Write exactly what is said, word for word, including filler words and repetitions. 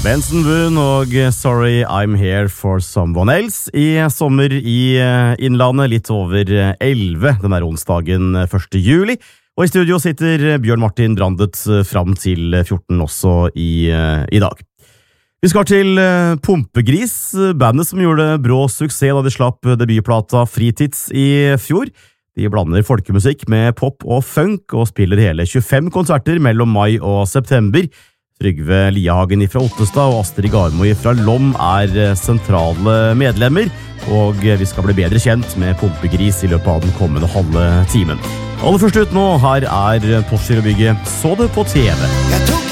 Benson Boone og Sorry I'm Here for Someone Else i sommer i Innlandet, litt over elleve den der onsdagen første juli. Og i studio sitter Bjørn Martin Brandet fram til fjorten også i, i dag. Vi skal til Pumpegris, bandet som gjorde brå suksess da de slapp debutplata Fritids i fjor. De blander folkemusikk med pop og funk og spiller hele tjuefem konserter mellom mai og september. Trygve Liahagen fra Ottestad og Astrid Garmo fra Lom er sentrale medlemmer, og vi skal bli bedre kjent med Pumpegris i løpet av den kommende halve timen. Aller først ut nå, her er Porsche-bygget Så det på T V.